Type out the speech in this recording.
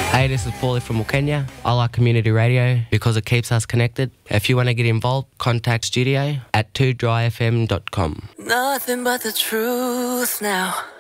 Hey, this is Paulie from Kenya. I like community radio because it keeps us connected. If you want to get involved, contact studio at 2dryfm.com. Nothing but the truth now.